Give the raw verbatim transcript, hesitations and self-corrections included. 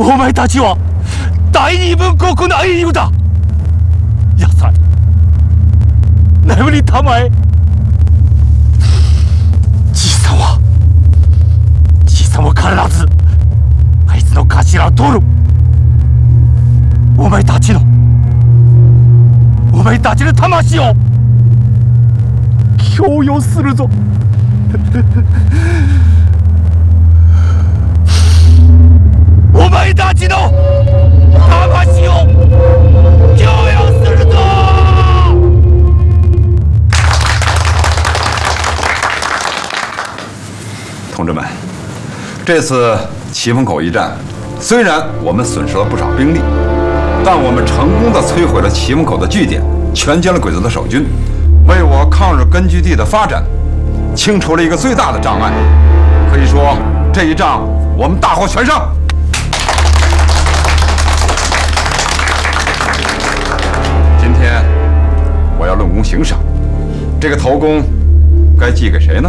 お前たちは大日本国の英雄だ。野菜眠りたまえ。じいさんはじいさんは必ずあいつの頭を取る。お前たちのお前たちの魂を供与するぞ。お前たちの魂を供与するぞ。 同志们，这次祁封口一战，虽然我们损失了不少兵力，但我们成功的摧毁了祁封口的据点，全歼了鬼子的守军，为我抗日根据地的发展清除了一个最大的障碍。可以说，这一仗我们大获全胜。今天我要论功行赏，这个头功该记给谁呢？